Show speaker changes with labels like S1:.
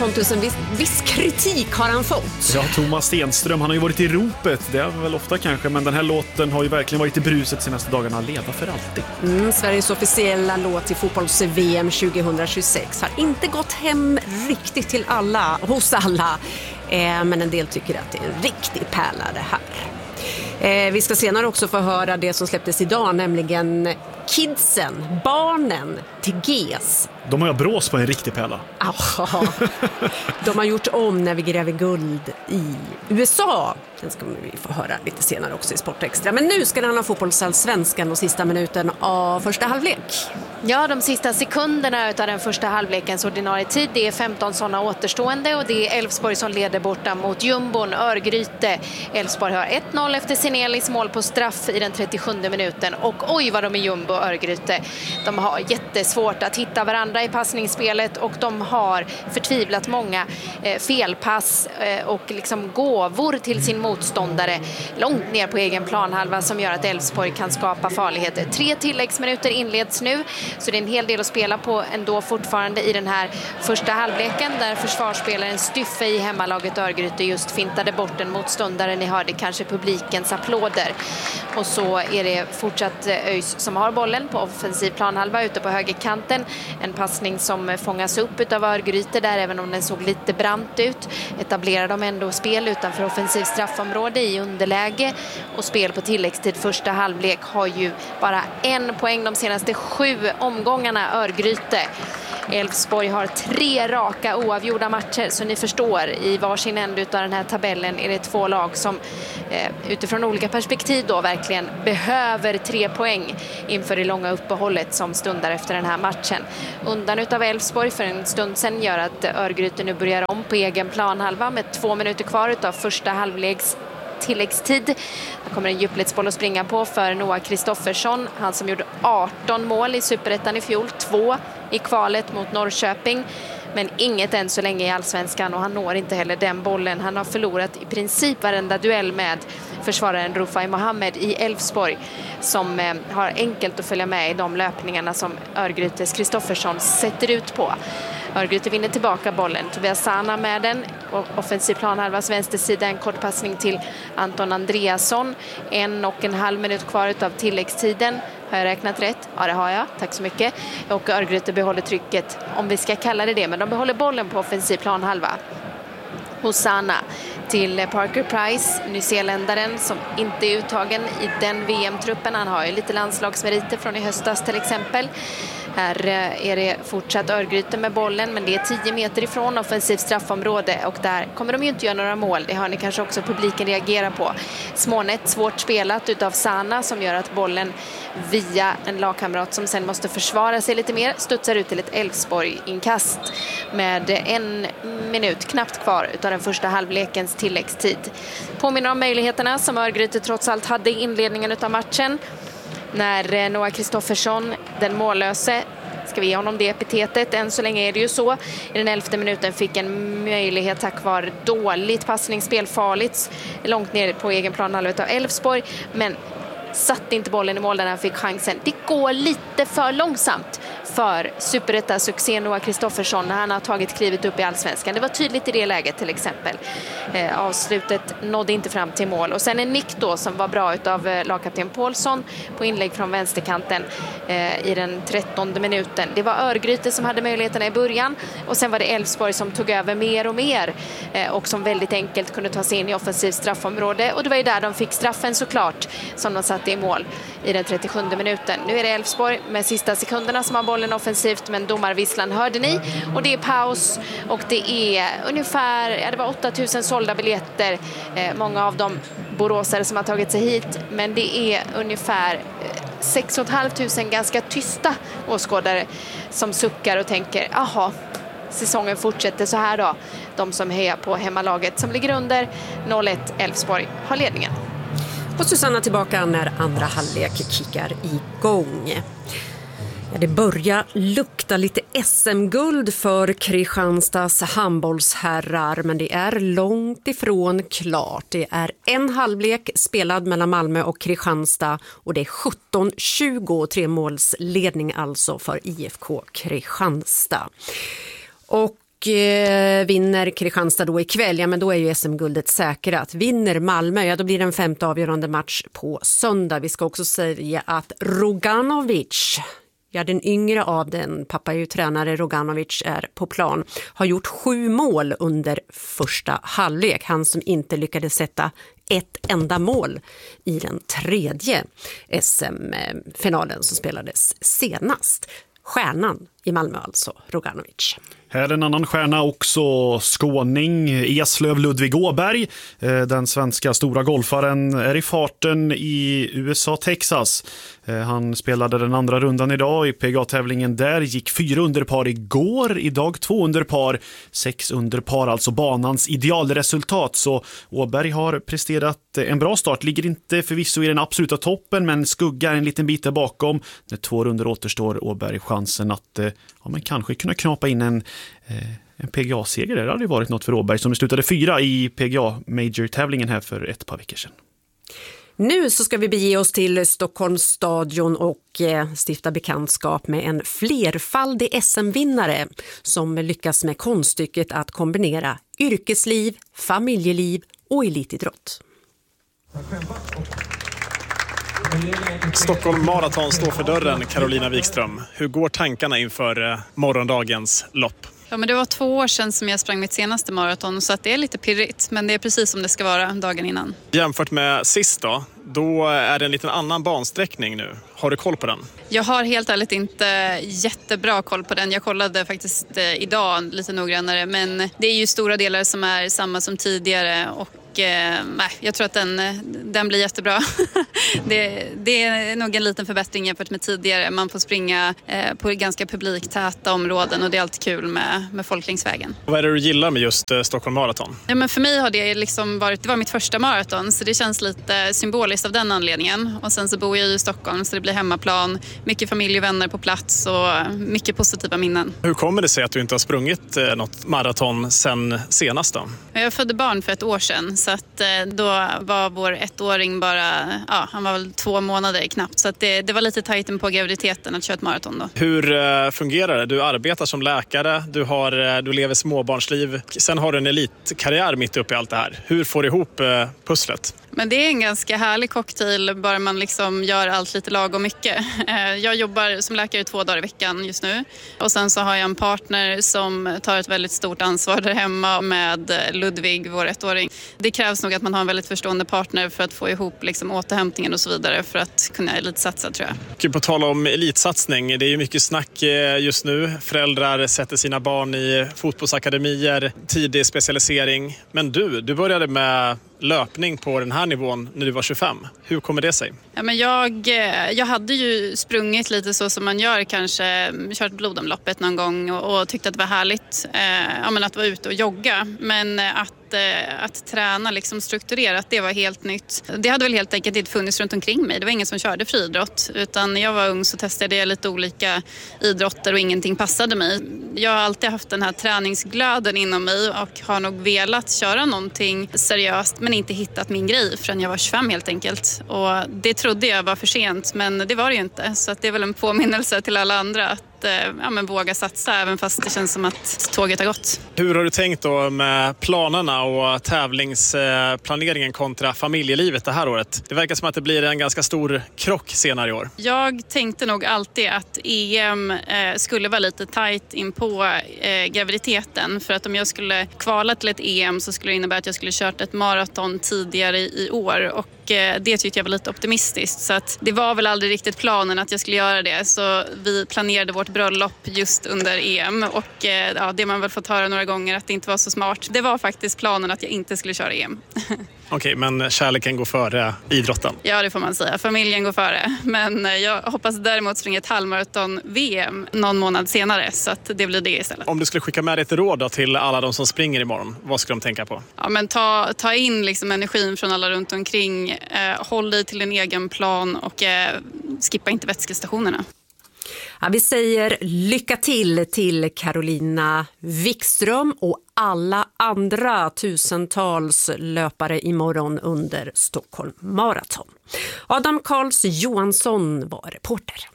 S1: Pontus, en viss kritik har han fått.
S2: Ja, Thomas Stenström, han har ju varit i ropet. Det är väl ofta kanske, men den här låten har ju verkligen varit i bruset senaste dagarna. Leva för alltid.
S1: Sveriges officiella låt i fotbolls-VM 2026 har inte gått hem riktigt till alla, hos alla. Men en del tycker att det är en riktig pärla det här. Vi ska senare också få höra det som släpptes idag, nämligen kidsen, barnen till GES.
S2: De har jag brås på en riktig pärla.
S1: De har gjort om När vi gräver guld i USA. Den ska vi få höra lite senare också i Sportextra. Men nu ska det handla om fotbollsallsvenskan och sista minuten av första halvlek.
S3: Ja, de sista sekunderna av den första halvlekens ordinarie tid. Det är 15 sådana återstående och det är Elfsborg som leder borta mot jumbon Örgryte. Elfsborg har 1-0 efter Sinelis mål på straff i den 37 minuten. Och oj vad de är jumbo Örgryte. De har jättesvårt att hitta varandra i passningsspelet och de har förtvivlat många felpass och liksom gåvor till sin motståndare långt ner på egen planhalva som gör att Elfsborg kan skapa farligheter. 3 tilläggsminuter inleds nu, så det är en hel del att spela på ändå fortfarande i den här första halvleken där försvarsspelaren Styffe i hemmalaget Örgryte just fintade bort en motståndare. Ni hörde kanske publikens applåder. Och så är det fortsatt ÖIS som har bollen på offensiv planhalva ute på högerkanten. En passning som fångas upp av Örgryte där, även om den såg lite brant ut. Etablerar de ändå spel utanför offensiv straffområde i underläge. Och spel på tilläggstid första halvlek har ju bara 1 poäng de senaste 7 omgångarna Örgryte. Elfsborg har 3 raka oavgjorda matcher, så ni förstår, i varsin ände av den här tabellen är det 2 lag som utifrån olika perspektiv då verkligen behöver 3 poäng inför det långa uppehållet som stundar efter den här matchen. Undan utav Elfsborg för en stund sedan gör att Örgryte nu börjar om på egen planhalva med 2 minuter kvar utav första halvleks tilläggstid. Det kommer en djupledsboll att springa på för Noah Kristoffersson. Han som gjorde 18 mål i Superettan i fjol, 2 i kvalet mot Norrköping. Men inget än så länge i allsvenskan och han når inte heller den bollen. Han har förlorat i princip varenda duell med försvararen Rufai Mohammed i Elfsborg som har enkelt att följa med i de löpningarna som Örgrytes Kristoffersson sätter ut på. Örgryte vinner tillbaka bollen. Tobias Sana med den. Offensiv planhalvas vänstersida, en kort passning till Anton Andreasson. 1,5 minut kvar av tilläggstiden. Har jag räknat rätt? Ja, det har jag. Tack så mycket. Och Örgryte behåller trycket, om vi ska kalla det det. Men de behåller bollen på offensiv planhalva. Hosanna till Parker Price, nyzeeländaren som inte är uttagen i den VM-truppen. Han har ju lite landslagsmeriter från i höstas till exempel. Här är det fortsatt Örgryte med bollen, men det är 10 meter ifrån offensivt straffområde och där kommer de ju inte göra några mål. Det har ni kanske också publiken reagerar på. Smånät, svårt spelat utav Sana som gör att bollen via en lagkamrat som sen måste försvara sig lite mer studsar ut till ett Elfsborg-inkast med 1 minut knappt kvar utav den första halvlekens tilläggstid. Påminner om möjligheterna som Örgryte trots allt hade i inledningen utav matchen. När Noah Kristoffersson, den mållöse, ska vi ge honom det epitetet, än så länge är det ju så, i den 11:e minuten fick en möjlighet tack vare dåligt passningsspel, farligt långt ner på egen planhalva av Elfsborg, men satte inte bollen i mål där han fick chansen. Det går lite för långsamt för superetta-succén Noah Kristoffersson när han har tagit klivet upp i allsvenskan. Det var tydligt i det läget till exempel. Avslutet nådde inte fram till mål. Och sen en nick då som var bra utav lagkapten Paulsson på inlägg från vänsterkanten i den 13:e minuten. Det var Örgryte som hade möjligheterna i början och sen var det Elfsborg som tog över mer och mer och som väldigt enkelt kunde ta sig in i offensivt straffområde. Och det var ju där de fick straffen såklart som de satte i mål i den 37:e minuten. Nu är det Elfsborg med sista sekunderna som har bollen offensivt, men domarvisslan hörde ni och det är paus och det är ungefär, det var 8000 sålda biljetter, många av dem boråsare som har tagit sig hit, men det är ungefär 6 500 ganska tysta åskådare som suckar och tänker, aha, säsongen fortsätter så här då. De som hejar på hemmalaget som ligger under 0-1 Elfsborg har ledningen.
S1: Och Susanna tillbaka när andra halvlek kickar igång. Ja, det börjar lukta lite SM-guld för Kristianstads handbollsherrar, men det är långt ifrån klart. Det är en halvlek spelad mellan Malmö och Kristianstad och det är 17-20, 3 måls ledning alltså för IFK Kristianstad. Och vinner Kristianstad då ikväll, ja men då är ju SM-guldet säkrat. Vinner Malmö, ja då blir det en 5:e avgörande match på söndag. Vi ska också säga att Roganovic, ja den yngre av den, pappa är ju tränare, Roganovic är på plan, har gjort 7 mål under första halvlek. Han som inte lyckades sätta ett enda mål i den 3:e SM-finalen som spelades senast. Stjärnan i Malmö alltså, Roganovic.
S2: Här är en annan stjärna också, skåning Eslöv Ludvig Åberg. Den svenska stora golfaren är i farten i USA, Texas. Han spelade den andra rundan idag i PGA-tävlingen där. Gick 4 under par igår, idag 2 under par, 6 under par, alltså banans idealresultat. Så Åberg har presterat en bra start, ligger inte förvisso i den absoluta toppen men skuggar en liten bit där bakom. När 2 runder återstår Åberg chansen att men kanske kunna knapa in en PGA-seger. Det hade varit något för Åberg som slutade 4 i PGA-major-tävlingen här för ett par veckor sedan.
S1: Nu så ska vi bege oss till Stockholms stadion och stifta bekantskap med en flerfaldig SM-vinnare som lyckas med konststycket att kombinera yrkesliv, familjeliv och elitidrott.
S4: Stockholm Marathon står för dörren, Carolina Wikström. Hur går tankarna inför morgondagens lopp?
S5: Ja, men det var 2 år sedan som jag sprang mitt senaste maraton så att det är lite pirrigt, men det är precis som det ska vara dagen innan.
S4: Jämfört med sist då är det en liten annan bansträckning nu. Har du koll på den?
S5: Jag har helt ärligt inte jättebra koll på den. Jag kollade faktiskt idag lite noggrannare, men det är ju stora delar som är samma som tidigare och jag tror att den blir jättebra. det är nog en liten förbättring jämfört med tidigare. Man får springa på ganska publiktäta områden och det är alltid kul med folk längs vägen.
S4: Vad är det du gillar med just Stockholm Marathon?
S5: Ja, men för mig har det liksom det var mitt första maraton så det känns lite symboliskt av den anledningen. Och sen så bor jag i Stockholm så det blir hemmaplan, mycket familj och vänner på plats och mycket positiva minnen.
S4: Hur kommer det sig att du inte har sprungit något maraton sen senast då?
S5: Jag födde barn för 1 år sedan. Så att då var vår 1-åring bara, han var väl 2 månader knappt. Så att det var lite tajten på graviditeten att köra ett maraton då.
S4: Hur fungerar det? Du arbetar som läkare, du lever småbarnsliv. Sen har du en elitkarriär mitt uppe i allt det här. Hur får du ihop pusslet?
S5: Men det är en ganska härlig cocktail bara man liksom gör allt lite lagom mycket. Jag jobbar som läkare 2 dagar i veckan just nu. Och sen så har jag en partner som tar ett väldigt stort ansvar där hemma med Ludvig, vår 1-åring. Det krävs nog att man har en väldigt förstående partner för att få ihop liksom återhämtningen och så vidare för att kunna elitsatsa tror jag.
S4: På tal om elitsatsning, det är ju mycket snack just nu. Föräldrar sätter sina barn i fotbollsakademier, tidig specialisering. Men du började med löpning på den här nivån när du var 25. Hur kommer det sig?
S5: Ja, men jag hade ju sprungit lite så som man gör, kanske kört blodomloppet någon gång och tyckte att det var härligt att vara ute och jogga. Men att träna liksom strukturerat, det var helt nytt. Det hade väl helt enkelt inte funnits runt omkring mig. Det var ingen som körde friidrott. Utan när jag var ung så testade jag lite olika idrotter och ingenting passade mig. Jag har alltid haft den här träningsglöden inom mig och har nog velat köra någonting seriöst men inte hittat min grej förrän jag var 25 helt enkelt. Och det trodde jag var för sent men det var det ju inte. Så att det är väl en påminnelse till alla andra att våga satsa även fast det känns som att tåget har gått.
S4: Hur har du tänkt då med planerna och tävlingsplaneringen kontra familjelivet det här året? Det verkar som att det blir en ganska stor krock senare i år.
S5: Jag tänkte nog alltid att EM skulle vara lite tajt in på graviditeten för att om jag skulle kvala till ett EM så skulle det innebära att jag skulle kört ett maraton tidigare i år och det tyckte jag var lite optimistiskt så att det var väl aldrig riktigt planen att jag skulle göra det så vi planerade vårt bröllop just under EM och det man väl fått höra några gånger att det inte var så smart. Det var faktiskt planen att jag inte skulle köra EM.
S4: Okej, men kärleken går före idrotten?
S5: Ja, det får man säga. Familjen går före. Men jag hoppas däremot springa ett halvmaraton-VM någon månad senare så att det blir det istället.
S4: Om du skulle skicka med ett råd då till alla de som springer imorgon, vad ska de tänka på?
S5: Ja, men ta in liksom energin från alla runt omkring. Håll dig till din egen plan och skippa inte vätskestationerna.
S1: Ja, vi säger lycka till Carolina Wikström och alla andra tusentals löpare imorgon under Stockholm Marathon. Adam Karls Johansson var reporter.